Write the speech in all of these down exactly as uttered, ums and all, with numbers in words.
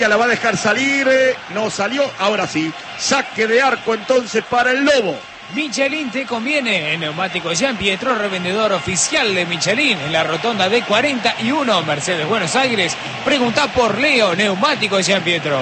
la va a dejar salir, no salió, ahora sí, saque de arco entonces para el Lobo. Michelin te conviene, en Neumáticos Jean Pietro, revendedor oficial de Michelin en la rotonda de cuarenta y uno, Mercedes Buenos Aires. Pregunta por Leo, Neumáticos Jean Pietro.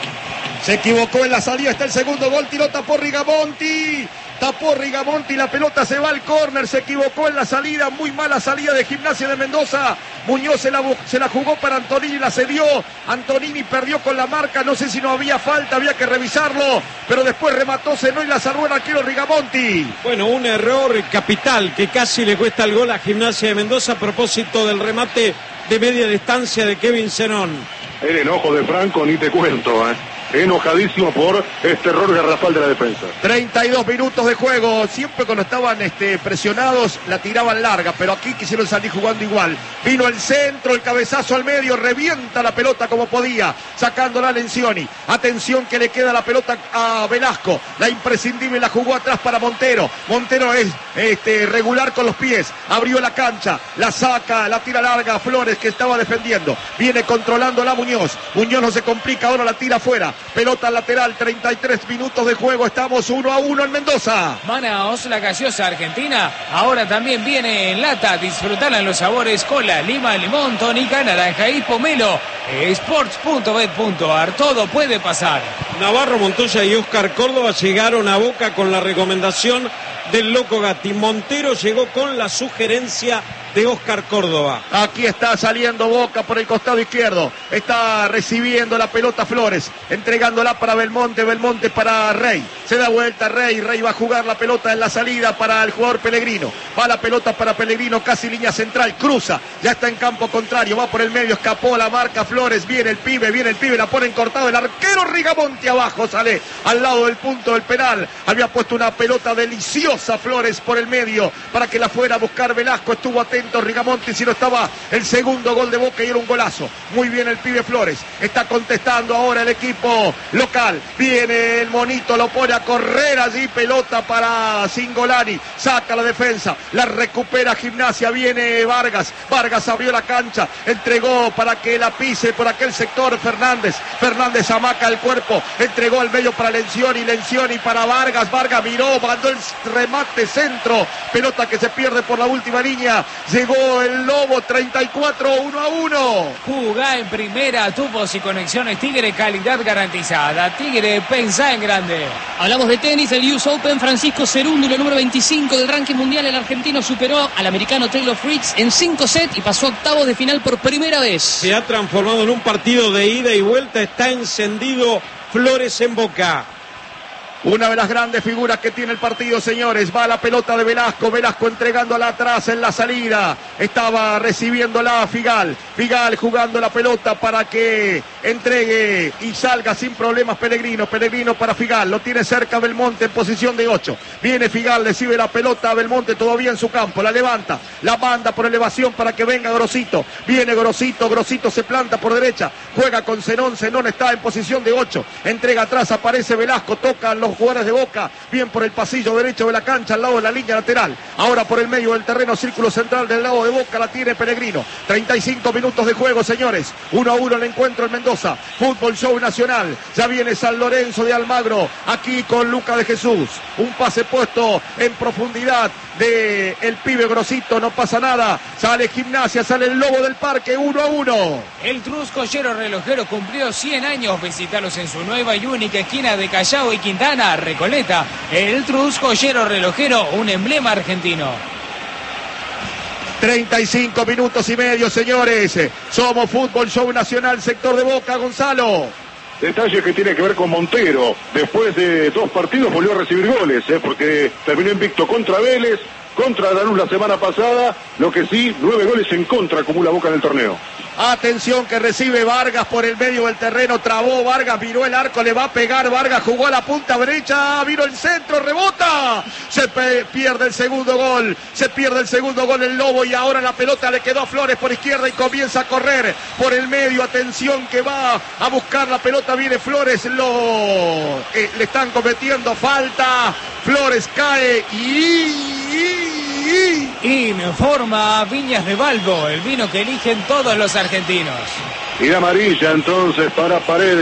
Se equivocó en la salida, está el segundo gol, tiró, tapó Rigamonti. Tapó Rigamonti, la pelota se va al córner, se equivocó en la salida, muy mala salida de Gimnasia de Mendoza. Muñoz se la, se la jugó para Antonini, la cedió. Antonini perdió con la marca, no sé si no había falta, había que revisarlo, pero después remató, cenó y la salvó el arquero Rigamonti. Bueno, un error capital que casi le cuesta el gol a Gimnasia de Mendoza a propósito del remate de media distancia de Kevin Zenón. El enojo de Franco, ni te cuento, ¿eh? Enojadísimo por este error garrafal de la defensa. treinta y dos minutos de juego. Siempre cuando estaban este, presionados la tiraban larga, pero aquí quisieron salir jugando igual. Vino el centro, el cabezazo al medio, revienta la pelota como podía, sacándola a Lencioni. Atención que le queda la pelota a Velasco. La imprescindible la jugó atrás para Montero. Montero es este, regular con los pies. Abrió la cancha, la saca, la tira larga a Flores que estaba defendiendo. Viene controlando la Muñoz. Muñoz no se complica, ahora la tira afuera. Pelota lateral, treinta y tres minutos de juego, estamos uno a uno en Mendoza. Manaos, la gaseosa argentina, ahora también viene en lata, disfrutarla en los sabores cola, lima, limón, tónica, naranja y pomelo. Sports punto bet punto ar, todo puede pasar. Navarro Montoya y Oscar Córdoba llegaron a Boca con la recomendación del Loco Gatti. Montero llegó con la sugerencia de Oscar Córdoba. Aquí está saliendo Boca por el costado izquierdo. Está recibiendo la pelota Flores, entregándola para Belmonte, Belmonte para Rey. Se da vuelta Rey, Rey va a jugar la pelota en la salida para el jugador Pellegrino. Va la pelota para Pellegrino, casi línea central, cruza, ya está en campo contrario, va por el medio, escapó la marca Flores, viene el pibe, viene el pibe, la pone en cortado el arquero Rigamonti abajo, sale al lado del punto del penal. Había puesto una pelota deliciosa Flores por el medio para que la fuera a buscar Velasco, estuvo atento Rigamonti, si no estaba el segundo gol de Boca y era un golazo. Muy bien el pibe Flores, está contestando ahora el equipo local, viene el monito, lo pone a correr allí, pelota para Cingolani, saca la defensa, la recupera Gimnasia, viene Vargas, Vargas abrió la cancha, entregó para que la pise por aquel sector Fernández, Fernández amaca el cuerpo, entregó al medio para Lencioni, Lencioni para Vargas, Vargas miró, mandó el remate centro, pelota que se pierde por la última línea. Llegó el Lobo, treinta y cuatro, uno a uno. Jugá en primera, tubos y conexiones Tigre, calidad garantizada. Tigre, pensá en grande. Hablamos de tenis, el U S Open. Francisco Cerúndulo, número veinticinco del ranking mundial. El argentino superó al americano Taylor Fritz en cinco sets y pasó a octavos de final por primera vez. Se ha transformado en un partido de ida y vuelta. Está encendido Flores en Boca. Una de las grandes figuras que tiene el partido, señores. Va la pelota de Velasco. Velasco entregándola atrás en la salida. Estaba recibiéndola Figal. Figal jugando la pelota para que entregue y salga sin problemas Pellegrino. Pellegrino para Figal. Lo tiene cerca Belmonte en posición de ocho. Viene Figal, recibe la pelota a Belmonte todavía en su campo. La levanta, la manda por elevación para que venga Grosito. Viene Grosito, Grosito se planta por derecha. Juega con Zenón. Zenón está en posición de ocho. Entrega atrás, aparece Velasco. Tocan los jugadores de Boca, bien por el pasillo derecho de la cancha, al lado de la línea lateral, ahora por el medio del terreno, círculo central del lado de Boca, la tiene Pellegrino. Treinta y cinco minutos de juego, señores, uno a uno el encuentro en Mendoza. Fútbol Show Nacional, ya viene San Lorenzo de Almagro, aquí con Luca de Jesús, un pase puesto en profundidad de el pibe Grosito, no pasa nada, sale Gimnasia, sale el Lobo del Parque, uno a uno. El Truscollero relojero cumplió cien años, visitalos en su nueva y única esquina de Callao y Quintana, Recoleta. El Truscollero relojero, un emblema argentino. treinta y cinco minutos y medio, señores, somos Fútbol Show Nacional, sector de Boca, Gonzalo. Detalle que tiene que ver con Montero. Después de dos partidos volvió a recibir goles, ¿eh? Porque terminó invicto contra Vélez, contra Lanús la semana pasada. Lo que sí, nueve goles en contra acumula Boca en el torneo. Atención que recibe Vargas por el medio del terreno, trabó Vargas, miró el arco, le va a pegar Vargas, jugó a la punta derecha, vino el centro, rebota, se pierde el segundo gol, se pierde el segundo gol el Lobo y ahora la pelota le quedó a Flores por izquierda y comienza a correr por el medio. Atención que va a buscar la pelota, viene Flores, lo eh, le están cometiendo falta, Flores cae y... y Informa Viñas de Balbo, el vino que eligen todos los argentinos. Y la amarilla entonces para Paredes.